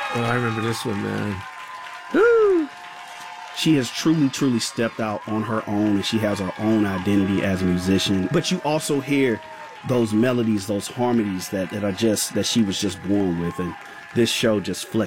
Oh, I remember this one, man. Woo! She has truly stepped out on her own, and she has her own identity as a musician. But you also hear those melodies, those harmonies that are just that she was just born with, and this show just